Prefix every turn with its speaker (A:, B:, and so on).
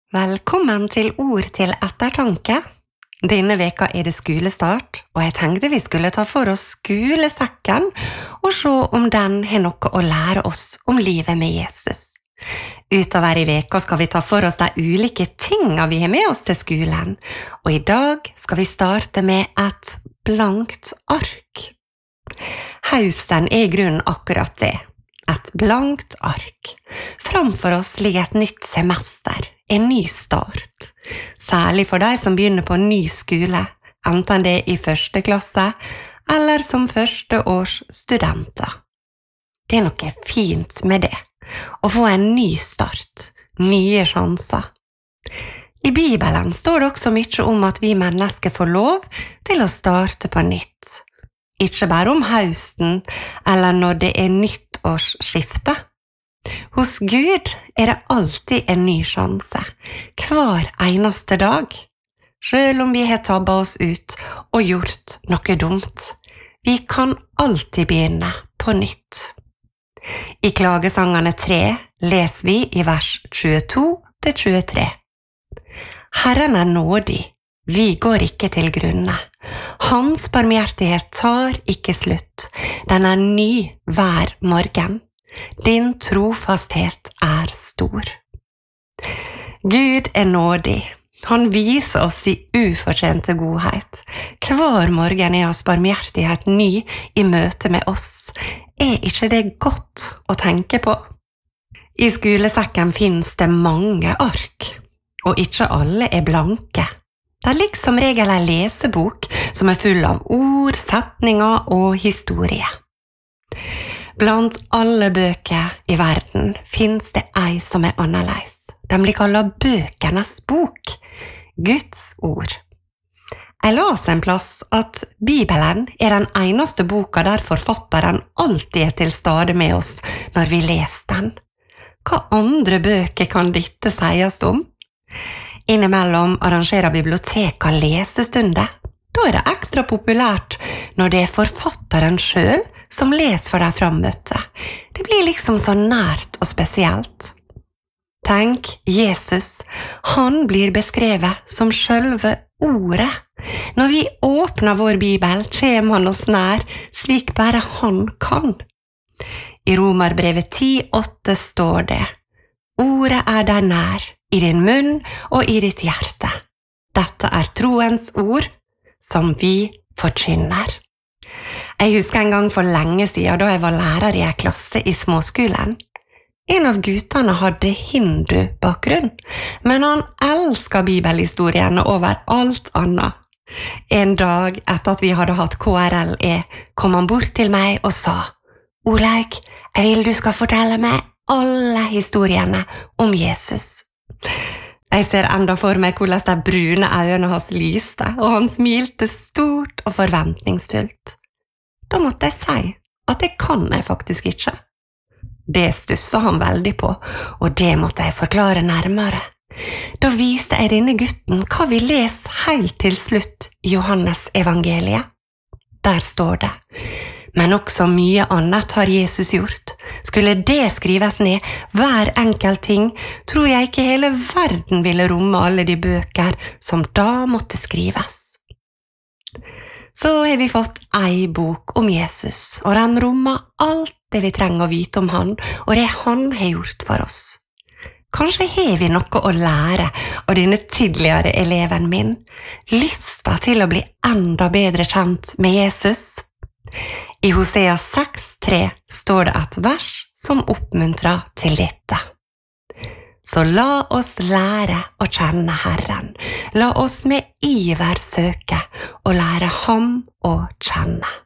A: Velkommen til Ord til ettertanke. Denne veka det skolestart, og jeg tenkte vi skulle ta for oss skolesekken og se om den har noe å lære oss om livet med Jesus. Utover i veka skal vi ta for oss de ulike tingene vi har med oss til skolen, og i dag skal vi starte med et blankt ark. Høsten i grunnen akkurat det. Et blankt ark. Framfor oss ligger et nytt semester, en ny start. Særlig for de som begynner på ny skole, enten det i første klasse eller som første års studenter. Det noe fint med det, å få en ny start, nye sjanser. I Bibelen står det også mye om at vi mennesker får lov til å starte på nytt. Ikke bare om høsten eller når det nyttårsskifte. Hos Gud det alltid en ny sjanse, hver eneste dag. Selv om vi har tabbet oss ut og gjort noe dumt. Vi kan alltid begynne på nytt. I Klagesangene 3 leser vi i vers 22-23. Herren nådig, vi går ikke til grunne. Hans barmhjertighet tar ikke slutt. Den ny hver morgen. Din trofasthet stor. Gud nådig. Han viser oss i ufortjente godhet. Hver morgen hans barmhjertighet ny i møte med oss. Ikke det godt å tenke på? I skolesekken finnes det mange ark, og ikke alle blanke. Det ligger som regel en lesebok som full av ord, setninger og historie. Blant alle bøker i verden finnes det ei som annerledes. Den blir kallet bøkenes bok, Guds ord. Jeg las en plass at Bibelen den eneste boka der forfatteren alltid til stede med oss når vi leser den. Hva andre bøker kan dette sies om? Innimellom arrangerer biblioteka lesestunder. Da det ekstra populært når det forfatteren selv som leser for de frammøtte. Det blir liksom så nært og spesielt. Tenk, Jesus, han blir beskrevet som selve ordet. Når vi åpner vår bibel, kommer han oss nær, slik bare han kan. I Romerbrevet 10:8 står det: Ordet deg nær, i din munn og i ditt hjerte. Dette troens ord, som vi forkynner. Jeg husker en gang for lenge siden, da jeg var lærer i en klasse i småskolen. En av guttene hadde hindu-bakgrunn, men han elsket bibelhistoriene over alt annet. En dag etter at vi hadde hatt KRLE, kom han bort til meg og sa: Olaug, jeg vil du skal fortelle meg alle historiene om Jesus. Jeg ser enda for meg hvordan de brune øynene hans lyste, og han smilte stort og forventningsfullt. Da måtte jeg si at det kan jeg faktisk ikke. Det stusset han veldig på, og det måtte jeg forklare nærmere. Da viste jeg denne gutten hva vi leser helt til slutt i Johannes evangeliet. Der står det: Men også mye annet har Jesus gjort. Skulle det skrives ned, hver enkelt ting, tror jeg ikke hele verden ville romme alle de bøker som da måtte skrives. Så har vi fått ei bok om Jesus, og den rommer alt det vi trenger å vite om han, og det han har gjort for oss. Kanskje har vi noe å lære av denne tidligere eleven min, lysta til å bli enda bedre kjent med Jesus. I Hosea 6:3 står det et vers som oppmuntrer til dette. Så la oss lære å kjenne Herren. La oss med iver søke og lære ham å kjenne.